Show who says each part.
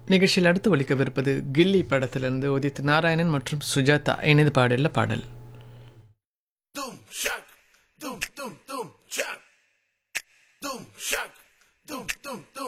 Speaker 1: நிகழ்ச்சியில் அடுத்து ஒலிக்கவிருப்பது கில்லி படத்திலிருந்து உதித் நாராயணன் மற்றும் சுஜாதா இணைந்து பாடல பாடல்.